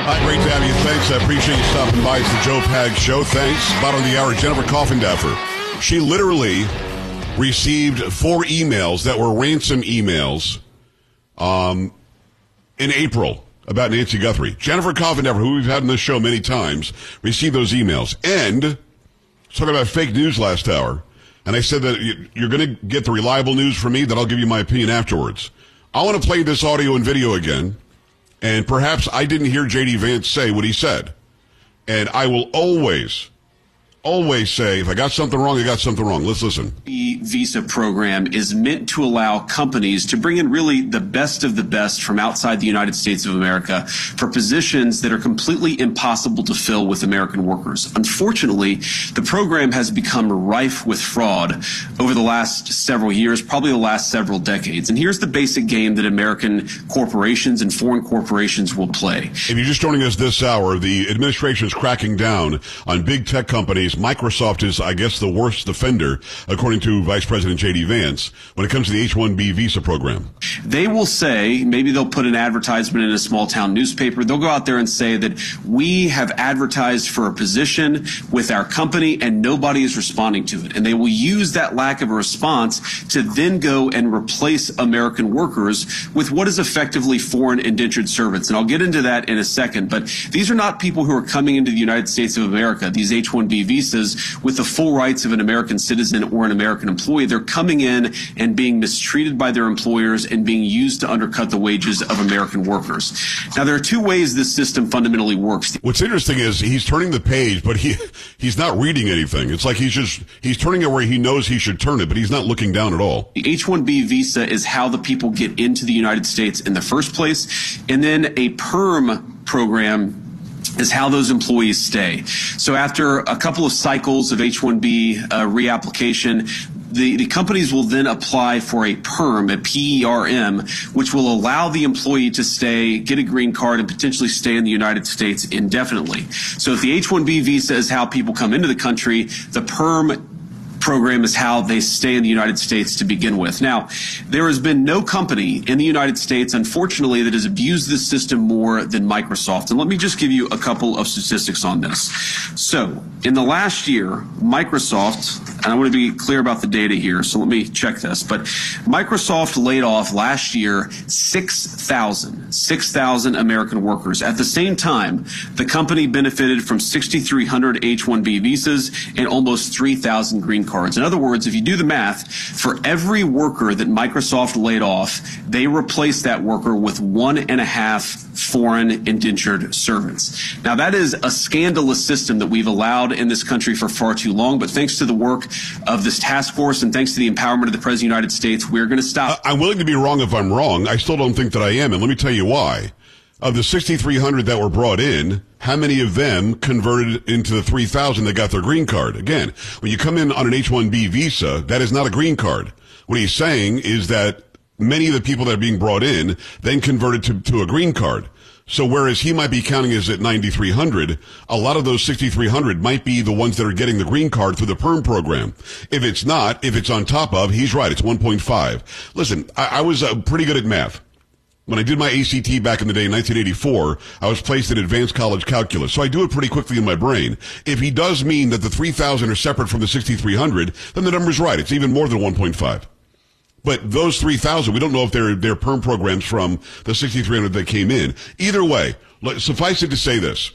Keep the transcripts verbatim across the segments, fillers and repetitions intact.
Hi, great to have you. Thanks. I appreciate you stopping by. It's the Joe Pags Show. Thanks. Bottom of the hour, Jennifer Coffindaffer. She literally received four emails that were ransom emails um, in April about Nancy Guthrie. Jennifer Coffindaffer, who we've had on this show many times, received those emails. And talking about fake news last hour, and I said that you're going to get the reliable news from me, that I'll give you my opinion afterwards. I want to play this audio and video again. And perhaps I didn't hear J D. Vance say what he said. And I will always, always say, if I got something wrong, I got something wrong. Let's listen. The visa program is meant to allow companies to bring in really the best of the best from outside the United States of America for positions that are completely impossible to fill with American workers. Unfortunately, the program has become rife with fraud over the last several years, probably the last several decades. And here's the basic game that American corporations and foreign corporations will play. If you're just joining us this hour, the administration is cracking down on big tech companies. Microsoft is, I guess, the worst offender, according to Vice President J D. Vance, when it comes to the H one B visa program. They will say, maybe they'll put an advertisement in a small town newspaper. They'll go out there and say that we have advertised for a position with our company and nobody is responding to it. And they will use that lack of a response to then go and replace American workers with what is effectively foreign indentured servants. And I'll get into that in a second. But these are not people who are coming into the United States of America, these H one B visas, with the full rights of an American citizen or an American employee. They're coming in and being mistreated by their employers and being used to undercut the wages of American workers. Now, there are two ways this system fundamentally works. What's interesting is he's turning the page, but he he's not reading anything. It's like he's just, he's turning it where he knows he should turn it, but he's not looking down at all. The H one B visa is how the people get into the United States in the first place, and then a PERM program is how those employees stay. So after a couple of cycles of H one B uh, reapplication, the, the companies will then apply for a PERM, a P E R M, which will allow the employee to stay, get a green card, and potentially stay in the United States indefinitely. So if the H one B visa is how people come into the country, the PERM program is how they stay in the United States to begin with. Now, there has been no company in the United States, unfortunately, that has abused this system more than Microsoft. And let me just give you a couple of statistics on this. So, in the last year, Microsoft, and I want to be clear about the data here, so let me check this, but Microsoft laid off last year six thousand, six thousand American workers. At the same time, the company benefited from six thousand three hundred H one B visas and almost three thousand green cards. Cards. In other words, if you do the math, for every worker that Microsoft laid off, they replaced that worker with one and a half foreign indentured servants. Now, that is a scandalous system that we've allowed in this country for far too long, but thanks to the work of this task force and thanks to the empowerment of the President of the United States, we're going to stop. I'm willing to be wrong if I'm wrong. I still don't think that I am, and let me tell you why. Of the six thousand three hundred that were brought in, how many of them converted into the three thousand that got their green card? Again, when you come in on an H one B visa, that is not a green card. What he's saying is that many of the people that are being brought in then converted to, to a green card. So whereas he might be counting as at nine thousand three hundred, a lot of those six thousand three hundred might be the ones that are getting the green card through the PERM program. If it's not, if it's on top of, he's right, it's one point five. Listen, I, I was uh, pretty good at math. When I did my A C T back in the day in nineteen eighty-four, I was placed in advanced college calculus, so I do it pretty quickly in my brain. If he does mean that the three thousand are separate from the six thousand three hundred, then the number's right. It's even more than one point five. But those three thousand, we don't know if they're, they're PERM programs from the six thousand three hundred that came in. Either way, suffice it to say this.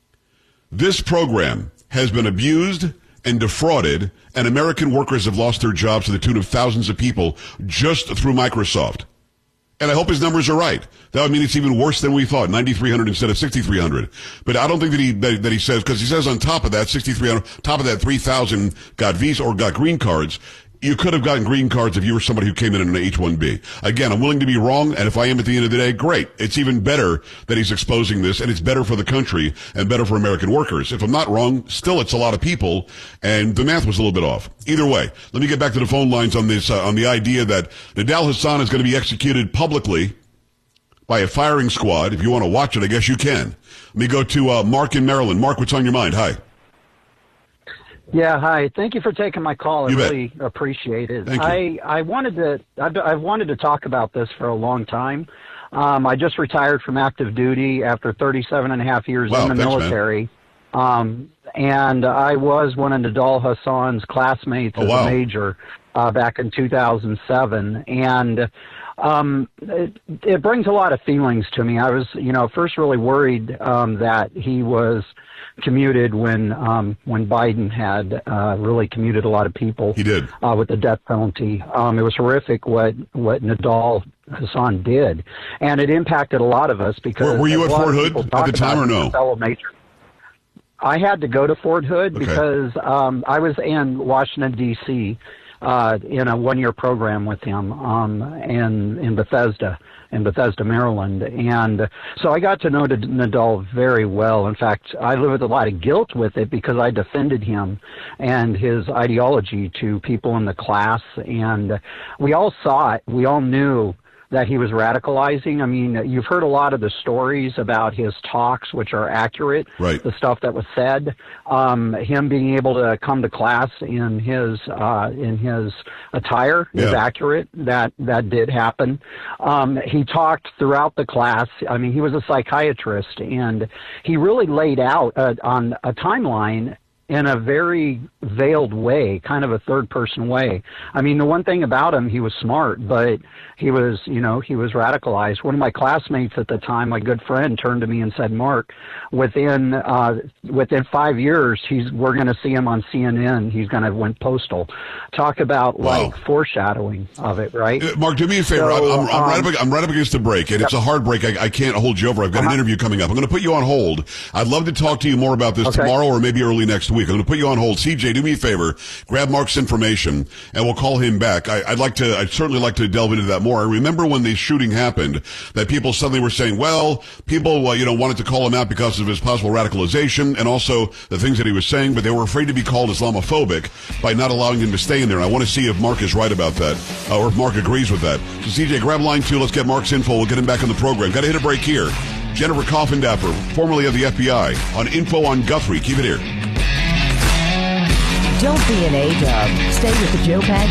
This program has been abused and defrauded, and American workers have lost their jobs to the tune of thousands of people just through Microsoft. And I hope his numbers are right. That would mean it's even worse than we thought, nine thousand three hundred instead of six thousand three hundred. But I don't think that he that, that he says, because he says on top of that, six thousand three hundred, top of that three thousand got visa or got green cards. You could have gotten green cards if you were somebody who came in in an H one B. Again, I'm willing to be wrong, and if I am at the end of the day, great. It's even better that he's exposing this, and it's better for the country and better for American workers. If I'm not wrong, still it's a lot of people, and the math was a little bit off. Either way, let me get back to the phone lines on this, uh, on the idea that Nidal Hasan is going to be executed publicly by a firing squad. If you want to watch it, I guess you can. Let me go to uh, Mark in Maryland. Mark, what's on your mind? Hi. Yeah, hi. Thank you for taking my call. I You bet. really appreciate it. Thank you. I, I wanted to I've, I've wanted to talk about this for a long time. Um, I just retired from active duty after thirty-seven and a half years Wow, in the thanks, military. Um, and I was one of Nadal Hassan's classmates Oh, as wow. a major uh, back in two thousand seven. And um, it, it brings a lot of feelings to me. I was, you know, first really worried um, that he was commuted when um, when Biden had uh, really commuted a lot of people. He did. Uh, with the death penalty. Um, it was horrific what, what Nadal Hassan did. And it impacted a lot of us because... Were, were you a at lot Fort of Hood people at talk the time about or him no? as a fellow major. I had to go to Fort Hood Okay. because um, I was in Washington, D C, uh, in a one-year program with him um, in, in Bethesda, in Bethesda, Maryland. And so I got to know Nadal very well. In fact, I live with a lot of guilt with it because I defended him and his ideology to people in the class. And we all saw it. We all knew that he was radicalizing. I mean, you've heard a lot of the stories about his talks, which are accurate, Right. the stuff that was said. Um, him being able to come to class in his uh, in his attire is Yeah. accurate. That that did happen. Um, he talked throughout the class. I mean, he was a psychiatrist, and he really laid out uh, on a timeline in a very veiled way, kind of a third-person way. I mean, the one thing about him, he was smart, but he was, you know, he was radicalized. One of my classmates at the time, my good friend, turned to me and said, "Mark, within uh, within five years, he's we're going to see him on C N N. He's going to went postal." Talk about Wow. like foreshadowing of it, right? Uh, Mark, do me a favor. So, I'm, I'm, I'm, right um, up, I'm right up against the break, and it's a hard break. I, I can't hold you over. I've got an Uh-huh. interview coming up. I'm going to put you on hold. I'd love to talk to you more about this Okay. tomorrow or maybe early next week. I'm going to put you on hold. C J, do me a favor. Grab Mark's information, and we'll call him back. I, I'd like to. I'd certainly like to delve into that more. I remember when the shooting happened, that people suddenly were saying, "Well, people, uh, you know, wanted to call him out because of his possible radicalization and also the things that he was saying, but they were afraid to be called Islamophobic by not allowing him to stay in there." And I want to see if Mark is right about that, uh, or if Mark agrees with that. So, C J, grab line two. Let's get Mark's info. We'll get him back on the program. Got to hit a break here. Jennifer Coffindaffer, formerly of the F B I, on Info on Guthrie. Keep it here. Don't be an A-dub. Stay with the Joe Pags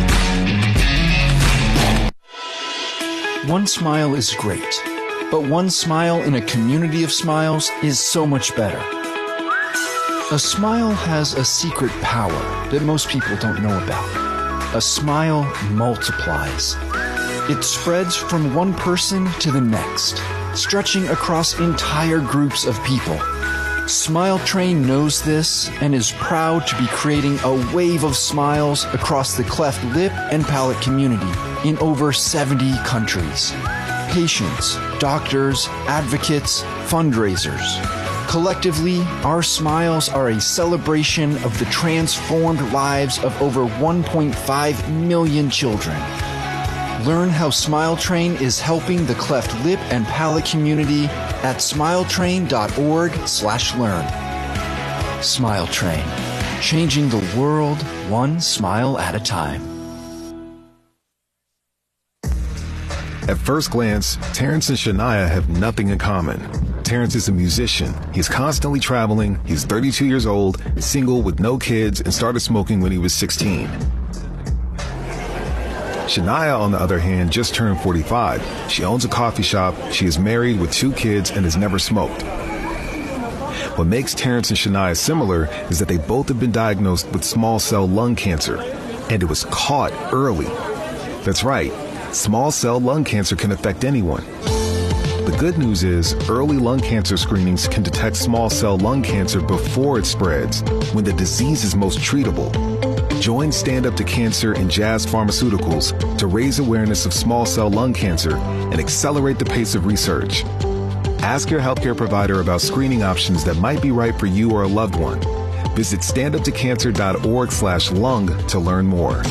Show. One smile is great, but one smile in a community of smiles is so much better. A smile has a secret power that most people don't know about. A smile multiplies. It spreads from one person to the next, stretching across entire groups of people. Smile Train knows this and is proud to be creating a wave of smiles across the cleft lip and palate community in over seventy countries. Patients, doctors, advocates, fundraisers. Collectively, our smiles are a celebration of the transformed lives of over one point five million children. Learn how Smile Train is helping the cleft lip and palate community at smiletrain.org slash learn. Smile Train, changing the world one smile at a time. At first glance, Terrence and Shania have nothing in common. Terrence is a musician. He's constantly traveling. He's thirty-two years old, single with no kids, and started smoking when he was sixteen. Shania, on the other hand, just turned forty-five. She owns a coffee shop, she is married with two kids, and has never smoked. What makes Terrence and Shania similar is that they both have been diagnosed with small cell lung cancer, and it was caught early. That's right, small cell lung cancer can affect anyone. The good news is early lung cancer screenings can detect small cell lung cancer before it spreads, when the disease is most treatable. Join Stand Up to Cancer and Jazz Pharmaceuticals to raise awareness of small cell lung cancer and accelerate the pace of research. Ask your healthcare provider about screening options that might be right for you or a loved one. Visit standuptocancer.org slash lung to learn more.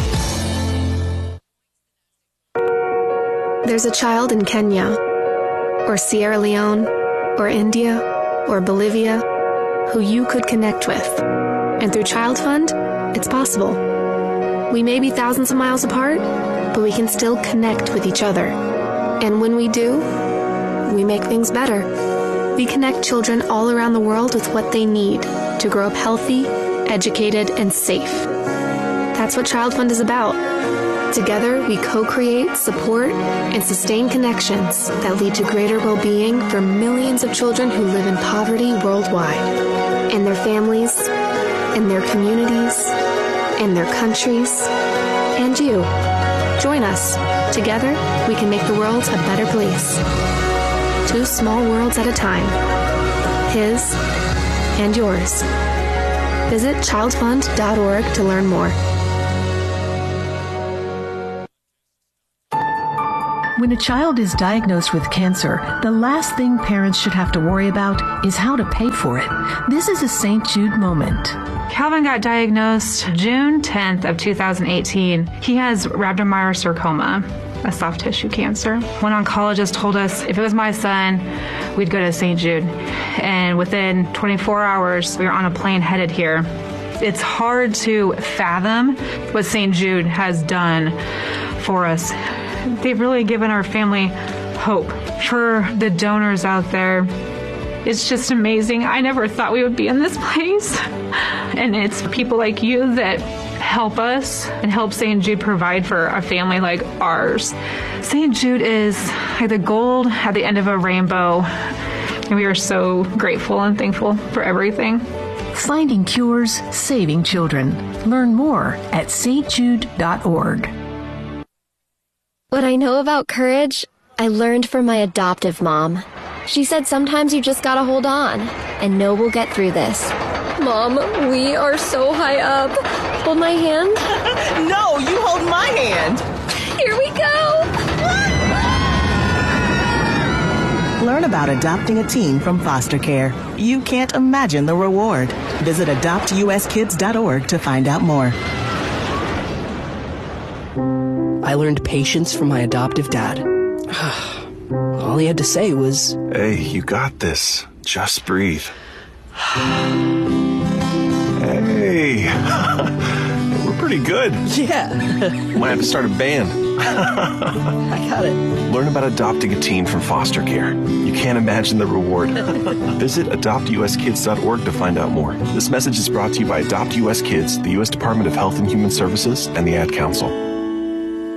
There's a child in Kenya, or Sierra Leone, or India, or Bolivia, who you could connect with. And through Child Fund, it's possible. We may be thousands of miles apart, but we can still connect with each other. And when we do, we make things better. We connect children all around the world with what they need to grow up healthy, educated, and safe. That's what Child Fund is about. Together, we co-create, support, and sustain connections that lead to greater well-being for millions of children who live in poverty worldwide, and their families, and their communities, and their countries, and you. Join us. Together, we can make the world a better place. Two small worlds at a time. His and yours. Visit child fund dot org to learn more. When a child is diagnosed with cancer, the last thing parents should have to worry about is how to pay for it. This is a Saint Jude moment. Calvin got diagnosed June tenth of two thousand eighteen. He has rhabdomyosarcoma, a soft tissue cancer. One oncologist told us if it was my son, we'd go to Saint Jude. And within twenty-four hours, we were on a plane headed here. It's hard to fathom what Saint Jude has done for us. They've really given our family hope. For the donors out there, it's just amazing. I never thought we would be in this place. And it's people like you that help us and help Saint Jude provide for a family like ours. Saint Jude is like the gold at the end of a rainbow. And we are so grateful and thankful for everything. Finding cures, saving children. Learn more at saint jude dot org. What I know about courage, I learned from my adoptive mom. She said sometimes you just gotta hold on and know we'll get through this. Mom, we are so high up. Hold my hand. No, you hold my hand. Here we go. Learn about adopting a teen from foster care. You can't imagine the reward. Visit adopt u s kids dot org to find out more. I learned patience from my adoptive dad. All he had to say was, "Hey, you got this. Just breathe." Hey, we're pretty good. Yeah. Might have to start a band. I got it. Learn about adopting a teen from foster care. You can't imagine the reward. Visit adopt u s kids dot org to find out more. This message is brought to you by Adopt U S Kids, the U S Department of Health and Human Services, and the Ad Council.